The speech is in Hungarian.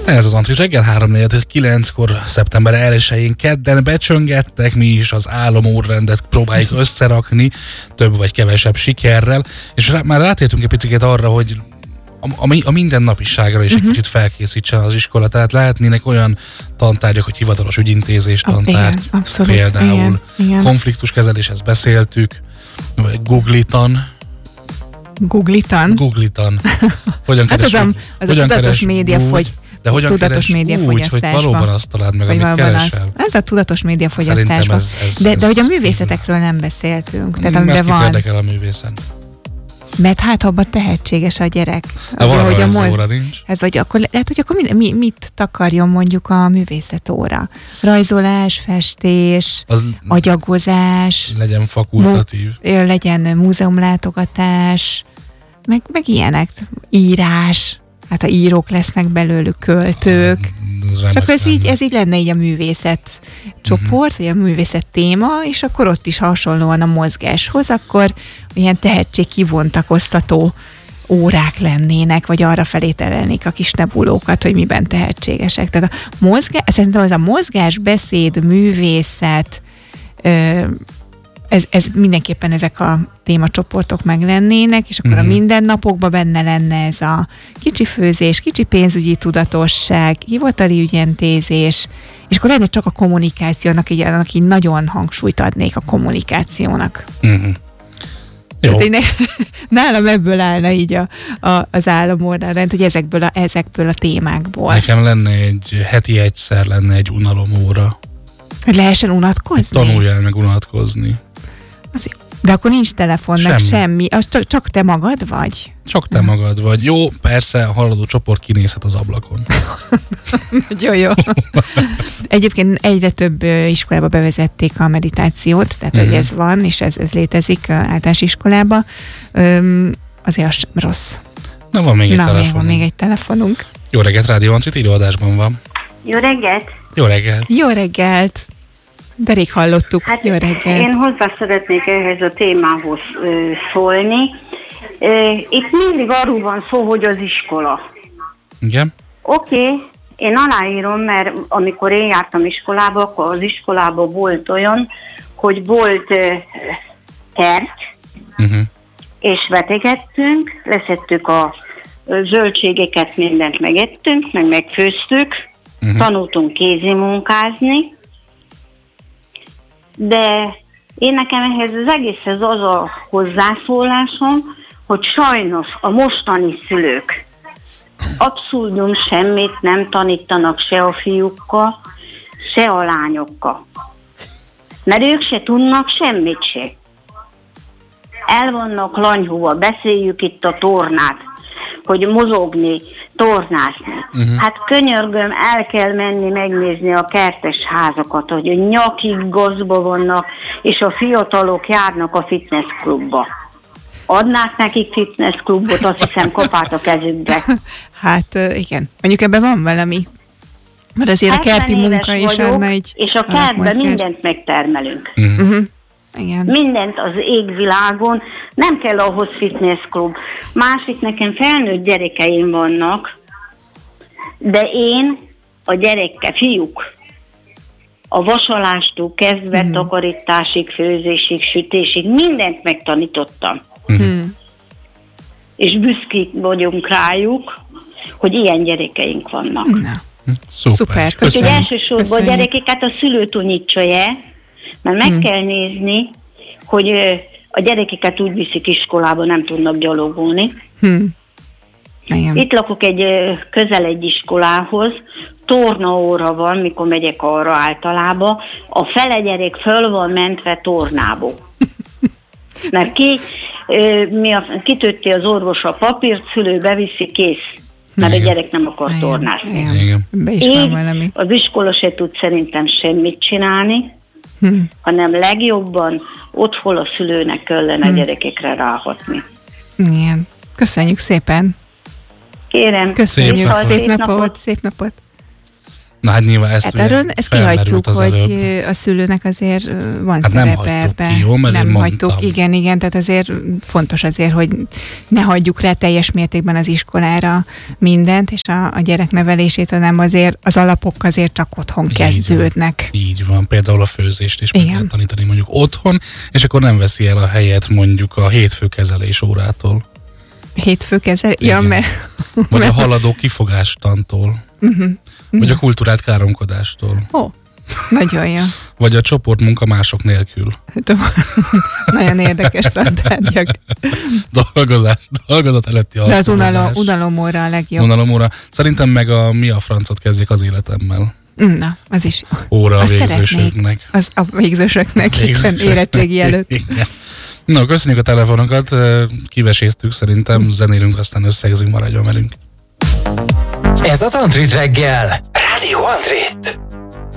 Ez az Antri reggel 3:49-kor szeptember 1-én kedden becsöngettek, mi is az álomórrendet próbáljuk összerakni, több vagy kevesebb sikerrel, és már rátértünk egy picit arra, hogy a mindennapiságra is egy kicsit felkészítsen az iskola, tehát lehetnének olyan tantárgyak, hogy hivatalos ügyintézés tantár, igen, abszolút, például igen. konfliktuskezelés, ezt beszéltük, vagy Googlitan. Googlitan. Hogyan hát az a tudatos médiafogy. De hogyan tudatos médiafogyasztásban? Úgy, hogy valóban azt találd meg, amit keresel. Ez a tudatos médiafogyasztásban. De hogy a művészetekről nem beszéltünk. Tehát, mert kit érdekel a művészet? Mert hát abban tehetséges a gyerek. De van rajzóra óra nincs. Hát, vagy akkor, lehet, hogy akkor mit takarjon mondjuk a művészetóra? Rajzolás, festés, agyagozás. Legyen fakultatív. Legyen múzeumlátogatás, meg ilyenek. Írás. Hát a írók lesznek belőlük, költők. Csak ez így lenne így a művészet csoport, vagy a művészet téma, és akkor ott is hasonlóan a mozgáshoz, akkor ilyen tehetségkivontakoztató órák lennének, vagy arra felé terelnék a kis nebulókat, hogy miben tehetségesek. Tehát szerintem az a mozgás, beszéd, művészet, ez mindenképpen ezek a témacsoportok meg lennének, és akkor a mindennapokban benne lenne ez a kicsi főzés, kicsi pénzügyi tudatosság, hivatali ügyintézés, és akkor lenne csak a kommunikációnak, így nagyon hangsúlyt adnék a kommunikációnak. Jó. Nálam ebből állna így az államórrend, hogy ezekből a témákból. Nekem lenne heti egyszer lenne egy unalomóra. Hogy lehessen unatkozni? Tanuljál meg unatkozni. De akkor nincs telefon, meg semmi. Az csak te magad vagy? Csak te magad vagy. Jó, persze, a haladó csoport kinézhet az ablakon. Jó. Egyébként egyre több iskolába bevezették a meditációt, tehát hogy ez van, és ez létezik általános iskolában. Azért az sem rossz. Van még egy telefonunk. Jó reggelt, Rádió Antrit, élőadásban van. Jó reggelt! Jó reggelt! Jó reggelt! De rég hallottuk. Hát jó reggelt! Én hozzá szeretnék ehhez a témához szólni. Itt mindig arról van szó, hogy az iskola. Igen? Oké, én aláírom, mert amikor én jártam iskolába, akkor az iskolában volt olyan, hogy volt kert, és vetegettünk, leszettük a zöldségeket, mindent megettünk, meg megfőztük, tanultunk kézimunkázni, de én nekem ehhez az egészhez az a hozzászólásom, hogy sajnos a mostani szülők abszolút semmit nem tanítanak se a fiúkkal, se a lányokkal. Mert ők se tudnak semmit se. El vannak lanyhúva, beszéljük itt a tornát, hogy mozogni, tornászni. Hát könyörgöm, el kell menni megnézni a kertes házakat, hogy a nyakig gazba vannak, és a fiatalok járnak a fitnessklubba. Adnák nekik fitnessklubot, azt hiszem kapát a kezükbe. Hát igen, mondjuk ebben van valami. Mert azért a kerti munka is adna egy... És a kertben mindent megtermelünk. Igen. Mindent az égvilágon, nem kell ahhoz fitnessklub. Másik, nekem felnőtt gyerekeim vannak, de én a gyerekkel, fiúk, a vasalástól kezdve takarításig, főzésig, sütésig, mindent megtanítottam. És büszkék vagyunk rájuk, hogy ilyen gyerekeink vannak. Szuper. Úgyhogy elsősorban a gyerekeket a szülő tanítsa el, mert meg kell nézni, hogy a gyerekeket úgy viszik iskolába, nem tudnak gyalogolni. Itt lakok közel egy iskolához, tornaóra van, mikor megyek arra általában, a fele gyerek föl van mentve tornából. Mert kitölti az orvos a papírt, szülő beviszi, kész. Mert a gyerek nem akar tornázni. Így az iskola se tud szerintem semmit csinálni, hanem legjobban ott, hol a szülőnek kellene a gyerekekre ráhatni. Igen. Köszönjük szépen! Kérem. Köszönjük! Szép napot! Na hát nyilván ezt ezt kihagytuk, hogy a szülőnek azért van szerepe ebben. Jó, mert nem hagytuk, igen, tehát azért fontos azért, hogy ne hagyjuk rá teljes mértékben az iskolára mindent, és a gyerek nevelését, hanem azért az alapok azért csak otthon kezdődnek. Így van, például a főzést is meg lehet tanítani mondjuk otthon, és akkor nem veszi el a helyet mondjuk a hétfőkezelés órától. Hétfőkezelés? Ja, mert... Vagy a haladó kifogástantól. Vagy a kulturált káromkodástól. Nagyon jó. Vagy a csoportmunka mások nélkül. Nagyon érdekes tantárgyak. Dolgozat előtti alkalmazás. De az unalomóra a legjobb. Unalomóra. Szerintem meg mi a francot kezdjék az életemmel. Na, az is. Óra a végzősöknek. A végzősöknek, érettségi előtt. Igen. No, köszönjük a telefonokat, kiveséztük szerintem, zenélünk, aztán összegzünk, maradjon velünk. Ez az Antrit reggel. Rádió Antrit.